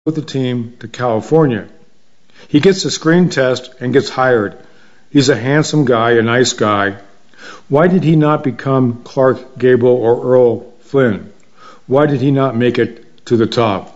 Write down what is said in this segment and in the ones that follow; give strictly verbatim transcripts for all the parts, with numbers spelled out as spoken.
with the team to California. He gets the screen test and gets hired. He's a handsome guy, a nice guy. Why did he not become Clark Gable or Earl Flynn? Why did he not make it to the top?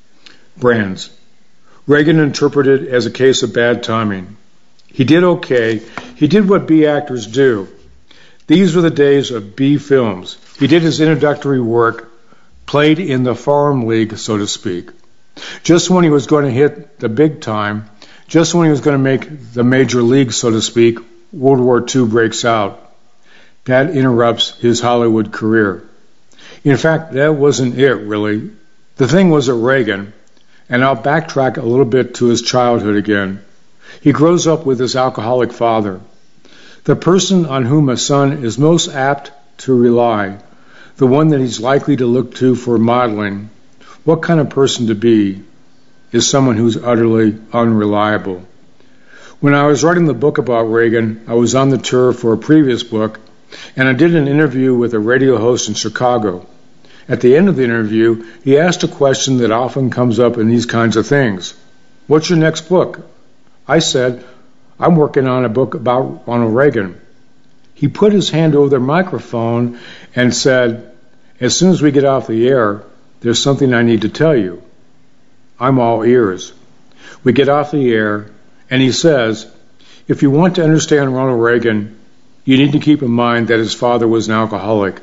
Brands. Reagan interpreted it as a case of bad timing. He did okay. He did what B actors do. These were the days of B films. He did his introductory work, played in the farm league, so to speak. Just when he was going to hit the big time, just when he was going to make the major league, so to speak, World War Two breaks out. That interrupts his Hollywood career. In fact, that wasn't it, really. The thing was at Reagan, and I'll backtrack a little bit to his childhood again. He grows up with his alcoholic father. The person on whom a son is most apt to rely, the one that he's likely to look to for modeling, what kind of person to be, is someone who's utterly unreliable. When I was writing the book about Reagan, I was on the tour for a previous book, and I did an interview with a radio host in Chicago. At the end of the interview, he asked a question that often comes up in these kinds of things. What's your next book? I said, I'm working on a book about Ronald Reagan. He put his hand over the microphone and said, as soon as we get off the air, there's something I need to tell you. I'm all ears. We get off the air, and he says, if you want to understand Ronald Reagan, you need to keep in mind that his father was an alcoholic.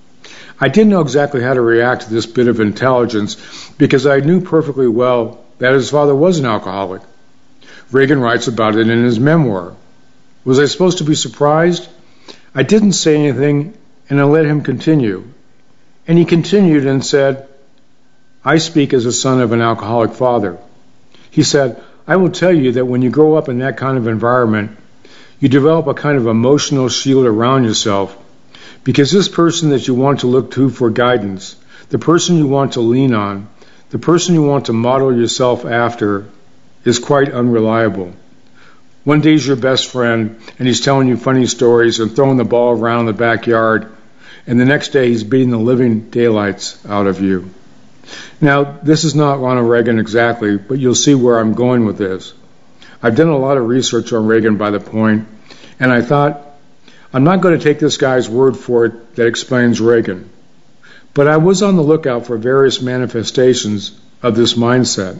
I didn't know exactly how to react to this bit of intelligence because I knew perfectly well that his father was an alcoholic. Reagan writes about it in his memoir. Was I supposed to be surprised? I didn't say anything, and I let him continue. And he continued and said, I speak as a son of an alcoholic father. He said, I will tell you that when you grow up in that kind of environment, you develop a kind of emotional shield around yourself because this person that you want to look to for guidance, the person you want to lean on, the person you want to model yourself after is quite unreliable. One day he's your best friend and he's telling you funny stories and throwing the ball around in the backyard, and the next day he's beating the living daylights out of you. Now, this is not Ronald Reagan exactly, but you'll see where I'm going with this. I've done a lot of research on Reagan by the point, and I thought, I'm not going to take this guy's word for it that explains Reagan. But I was on the lookout for various manifestations of this mindset.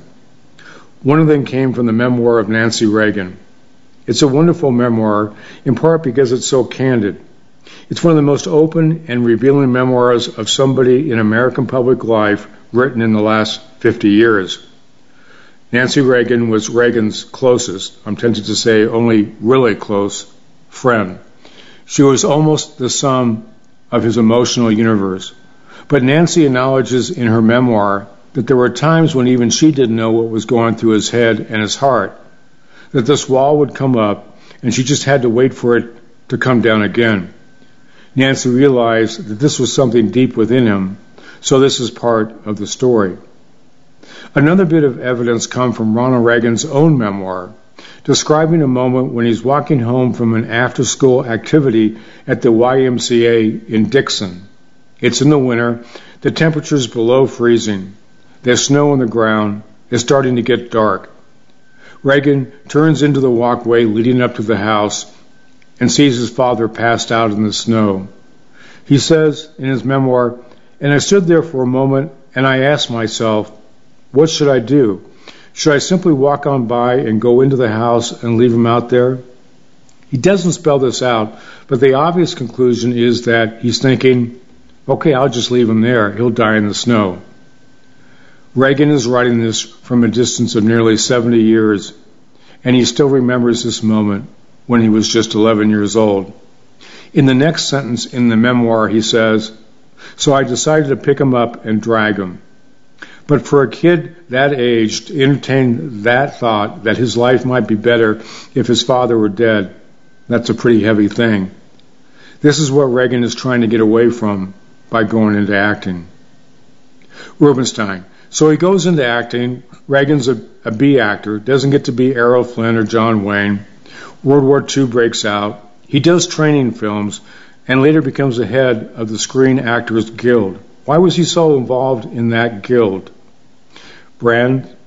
One of them came from the memoir of Nancy Reagan. It's a wonderful memoir, in part because it's so candid. It's one of the most open and revealing memoirs of somebody in American public life written in the last fifty years. Nancy Reagan was Reagan's closest, I'm tempted to say only really close, friend. She was almost the sum of his emotional universe. But Nancy acknowledges in her memoir that there were times when even she didn't know what was going through his head and his heart, that this wall would come up and she just had to wait for it to come down again. Nancy realized that this was something deep within him, so this is part of the story. Another bit of evidence comes from Ronald Reagan's own memoir, describing a moment when he's walking home from an after-school activity at the Y M C A in Dixon. It's in the winter, the temperature's below freezing, there's snow on the ground, it's starting to get dark. Reagan turns into the walkway leading up to the house and sees his father passed out in the snow. He says in his memoir, and I stood there for a moment and I asked myself, what should I do? Should I simply walk on by and go into the house and leave him out there? He doesn't spell this out, but the obvious conclusion is that he's thinking, okay, I'll just leave him there. He'll die in the snow. Reagan is writing this from a distance of nearly seventy years, and he still remembers this moment when he was just eleven years old. In the next sentence in the memoir, he says, so I decided to pick him up and drag him. But for a kid that age to entertain that thought that his life might be better if his father were dead, that's a pretty heavy thing. This is what Reagan is trying to get away from by going into acting. Rubenstein. So he goes into acting. Reagan's a, a B actor, doesn't get to be Errol Flynn or John Wayne. World War Two breaks out. He does training films and later becomes the head of the Screen Actors Guild. Why was he so involved in that guild? brand